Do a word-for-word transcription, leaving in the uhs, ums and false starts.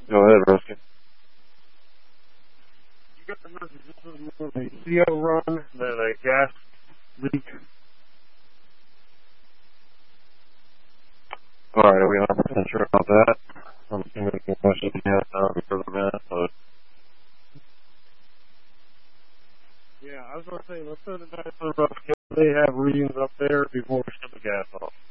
Go ahead, Ruskin. You got the message. This is more of a C O run than a gas leak. Alright, are we one hundred percent sure about that? I'm assuming we can question the gas out because of that, but... Yeah, I was going to say, let's send it back to the rough. They have readings up there before we shut the gas off.